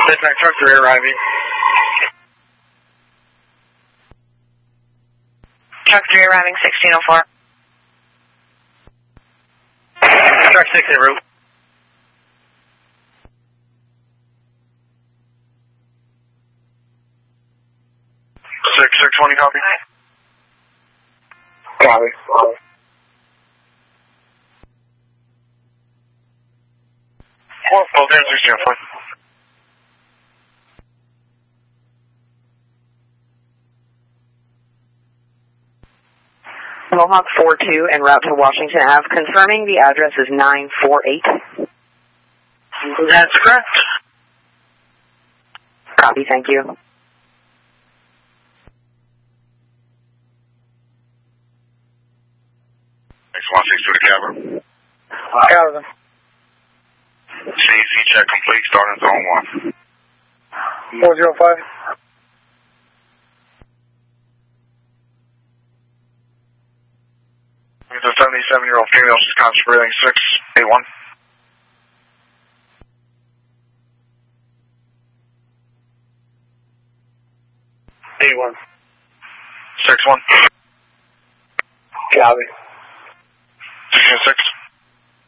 Dispatch, truck 3 arriving. Truck 3 arriving, 1604. Truck 6 en route. Six 620, copy. Copy. Well, there's 1604. Mohawk 42 en route to Washington Ave, confirming the address is 948. That's correct. Copy, thank you. X16 to the cabin. Cabin. CAC check complete, starting zone 1. 405. It's a 77-year-old female, she's conscious breathing, 681. 81. 61. Copy. 16-6.